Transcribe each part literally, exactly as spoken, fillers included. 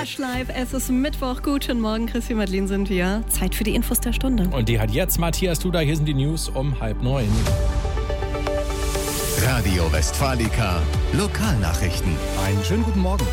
Lush Live, es ist Mittwoch. Guten Morgen, Chrissy Madeline sind wir. Zeit für die Infos der Stunde. Und die hat jetzt Matthias Duda. Hier sind die News um halb neun. Radio Westfalica, Lokalnachrichten. Einen schönen guten Morgen.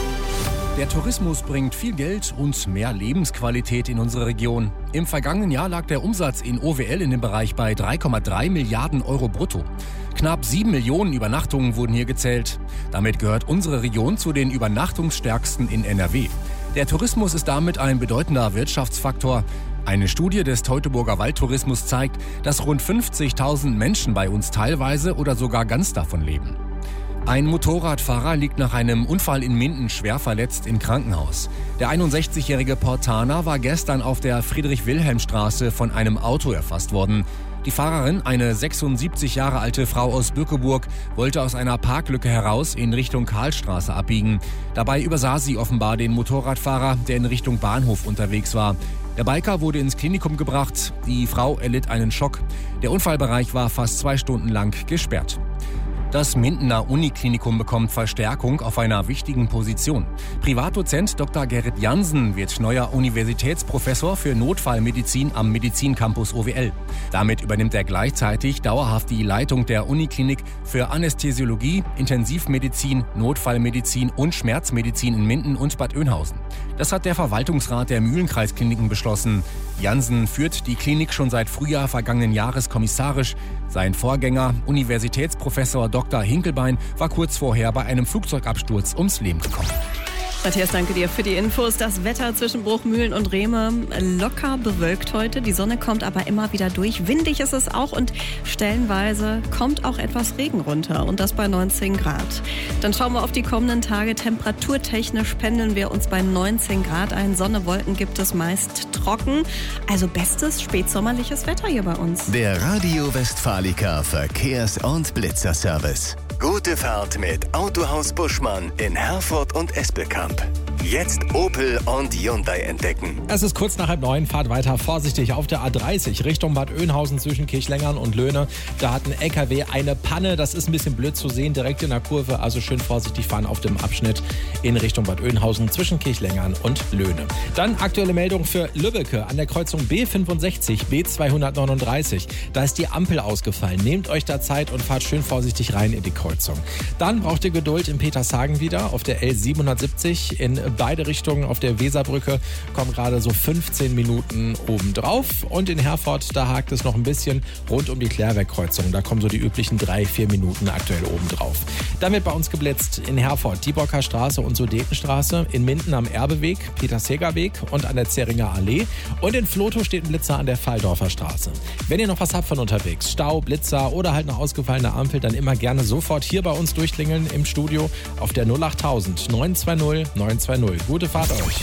Der Tourismus bringt viel Geld und mehr Lebensqualität in unsere Region. Im vergangenen Jahr lag der Umsatz in O W L in dem Bereich bei drei Komma drei Milliarden Euro brutto. Knapp sieben Millionen Übernachtungen wurden hier gezählt. Damit gehört unsere Region zu den übernachtungsstärksten in N R W. Der Tourismus ist damit ein bedeutender Wirtschaftsfaktor. Eine Studie des Teutoburger Waldtourismus zeigt, dass rund fünfzigtausend Menschen bei uns teilweise oder sogar ganz davon leben. Ein Motorradfahrer liegt nach einem Unfall in Minden schwer verletzt im Krankenhaus. Der einundsechzigjährige Portaner war gestern auf der Friedrich-Wilhelm-Straße von einem Auto erfasst worden. Die Fahrerin, eine sechsundsiebzig Jahre alte Frau aus Bückeburg, wollte aus einer Parklücke heraus in Richtung Karlstraße abbiegen. Dabei übersah sie offenbar den Motorradfahrer, der in Richtung Bahnhof unterwegs war. Der Biker wurde ins Klinikum gebracht. Die Frau erlitt einen Schock. Der Unfallbereich war fast zwei Stunden lang gesperrt. Das Mindener Uniklinikum bekommt Verstärkung auf einer wichtigen Position. Privatdozent Doktor Gerrit Jansen wird neuer Universitätsprofessor für Notfallmedizin am Medizincampus O W L. Damit übernimmt er gleichzeitig dauerhaft die Leitung der Uniklinik für Anästhesiologie, Intensivmedizin, Notfallmedizin und Schmerzmedizin in Minden und Bad Oeynhausen. Das hat der Verwaltungsrat der Mühlenkreiskliniken beschlossen. Jansen führt die Klinik schon seit Frühjahr vergangenen Jahres kommissarisch. Sein Vorgänger, Universitätsprofessor Doktor Hinkelbein, war kurz vorher bei einem Flugzeugabsturz ums Leben gekommen. Matthias, danke dir für die Infos. Das Wetter zwischen Bruchmühlen und Rehme locker bewölkt heute. Die Sonne kommt aber immer wieder durch. Windig ist es auch und stellenweise kommt auch etwas Regen runter. Und das bei neunzehn Grad. Dann schauen wir auf die kommenden Tage. Temperaturtechnisch pendeln wir uns bei neunzehn Grad ein. Sonne, Wolken gibt es meist trocken. Also bestes spätsommerliches Wetter hier bei uns. Der Radio Westfalica Verkehrs- und Blitzerservice. Gute Fahrt mit Autohaus Buschmann in Herford und Espelkamp. Jetzt Opel und Hyundai entdecken. Es ist kurz nach halb neun, fahrt weiter vorsichtig auf der A dreißig Richtung Bad Oeynhausen zwischen Kirchlengern und Löhne. Da hat ein L K W eine Panne, das ist ein bisschen blöd zu sehen, direkt in der Kurve, also schön vorsichtig fahren auf dem Abschnitt in Richtung Bad Oeynhausen zwischen Kirchlengern und Löhne. Dann aktuelle Meldung für Lübbecke an der Kreuzung B fünfundsechzig, B zweihundertneununddreißig. Da ist die Ampel ausgefallen. Nehmt euch da Zeit und fahrt schön vorsichtig rein in die Kreuzung. Dann braucht ihr Geduld in Petershagen wieder auf der L siebenhundertsiebzig in beide Richtungen auf der Weserbrücke, kommen gerade so fünfzehn Minuten obendrauf. Und in Herford, da hakt es noch ein bisschen rund um die Klärwerkkreuzung. Da kommen so die üblichen drei, vier Minuten aktuell obendrauf. Dann wird bei uns geblitzt in Herford, Dieborker Straße und Sudetenstraße, in Minden am Erbeweg, Petersheger-Weg und an der Zeringer Allee. Und in Vlotho steht ein Blitzer an der Falldorfer Straße. Wenn ihr noch was habt von unterwegs, Stau, Blitzer oder halt eine ausgefallene Ampel, dann immer gerne sofort hier bei uns durchklingeln im Studio auf der null achttausend neun zwei null neun zwei null. Gute Fahrt euch.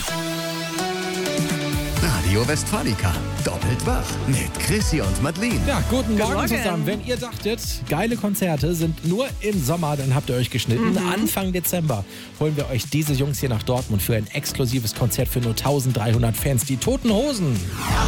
Radio Westfalica, doppelt wach mit Chrissy und Madeline. Ja, guten Morgen, Morgen zusammen. Wenn ihr dachtet, geile Konzerte sind nur im Sommer, dann habt ihr euch geschnitten. Mhm. Anfang Dezember holen wir euch diese Jungs hier nach Dortmund für ein exklusives Konzert für nur dreizehnhundert Fans. Die Toten Hosen.